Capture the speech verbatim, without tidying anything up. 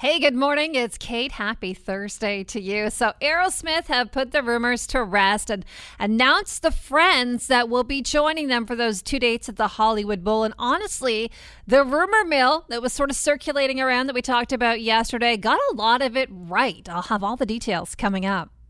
Hey, good morning. It's Kate. Happy Thursday to you. So Aerosmith have put the rumors to rest and announced the friends that will be joining them for those two dates at the Hollywood Bowl. And honestly, the rumor mill that was sort of circulating around that we talked about yesterday got a lot of it right. I'll have all the details coming up.